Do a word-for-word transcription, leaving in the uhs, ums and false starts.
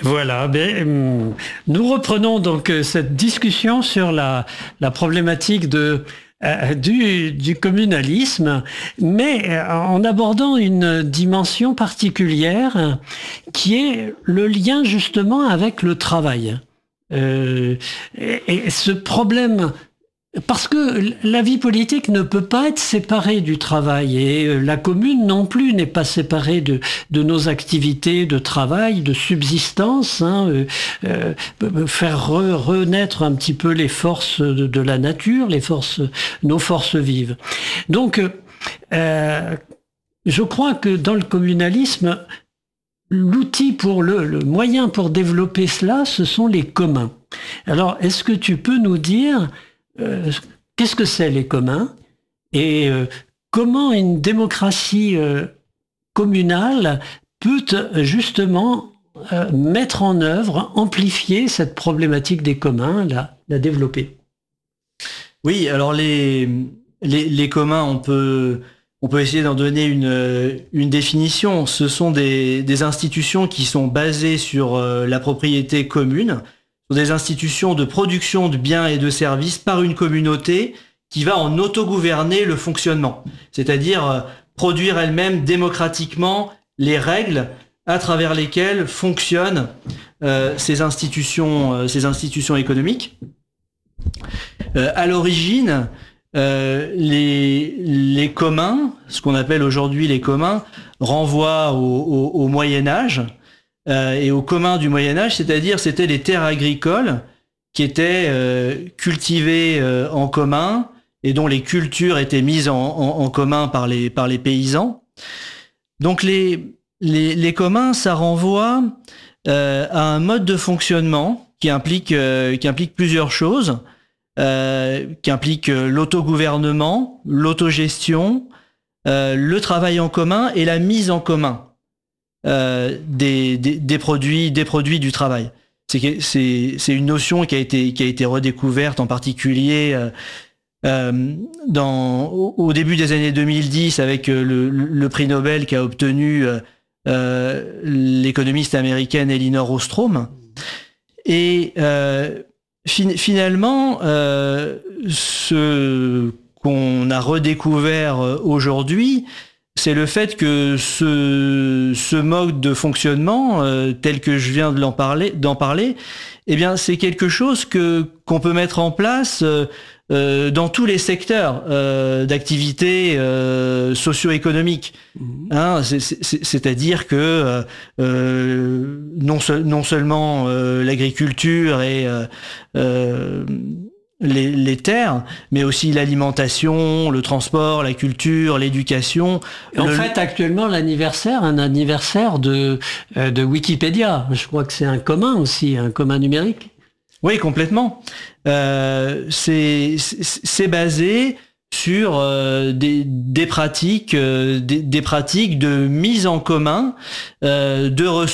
Voilà, ben, nous reprenons donc cette discussion sur la, la problématique de, euh, du, du communalisme, mais en abordant une dimension particulière qui est le lien justement avec le travail. Euh, et, et ce problème... Parce que la vie politique ne peut pas être séparée du travail et la commune non plus n'est pas séparée de, de nos activités de travail, de subsistance, hein, euh, euh, faire re, renaître un petit peu les forces de, de la nature, les forces, nos forces vives. Donc, euh, je crois que dans le communalisme, l'outil pour le, le moyen pour développer cela, ce sont les communs. Alors, est-ce que tu peux nous dire Euh, qu'est-ce que c'est les communs et euh, comment une démocratie euh, communale peut justement euh, mettre en œuvre, amplifier cette problématique des communs, la, la développer? Oui, alors les, les, les communs, on peut, on peut essayer d'en donner une, une définition. Ce sont des, des institutions qui sont basées sur euh, la propriété commune, des institutions de production de biens et de services par une communauté qui va en autogouverner le fonctionnement, c'est-à-dire euh, produire elle-même démocratiquement les règles à travers lesquelles fonctionnent euh, ces institutions, euh, ces institutions économiques. Euh, à l'origine, euh, les, les communs, ce qu'on appelle aujourd'hui les communs, renvoient au, au, au Moyen Âge. Euh, et aux communs du Moyen-Âge, c'est-à-dire c'était des terres agricoles qui étaient euh, cultivées euh, en commun et dont les cultures étaient mises en, en, en commun par les, par les paysans. Donc les, les, les communs, ça renvoie euh, à un mode de fonctionnement qui implique, euh, qui implique plusieurs choses, euh, qui implique l'autogouvernement, l'autogestion, euh, le travail en commun et la mise en commun. Euh, des, des, des produits, des produits du travail. C'est, c'est, c'est une notion qui a été, qui a été redécouverte en particulier euh, euh, dans, au, au début des années deux mille dix avec le, le prix Nobel qu'a obtenu euh, l'économiste américaine Elinor Ostrom. Et euh, fin, finalement, euh, ce qu'on a redécouvert aujourd'hui, c'est le fait que ce, ce mode de fonctionnement, euh, tel que je viens de l'en parler, d'en parler, eh bien, c'est quelque chose que qu'on peut mettre en place euh, euh, dans tous les secteurs euh, d'activité euh, socio-économique. Mmh. Hein, c'est, c'est, c'est-à-dire que euh, non, se, non seulement euh, l'agriculture et euh, euh, Les, les terres, mais aussi l'alimentation, le transport, la culture, l'éducation. En le... fait, actuellement, l'anniversaire, un anniversaire de, de Wikipédia. Je crois que c'est un commun aussi, un commun numérique. Oui, complètement. Euh, c'est, c'est, c'est basé sur euh, des, des pratiques, euh, des, des pratiques de mise en commun euh, de ressources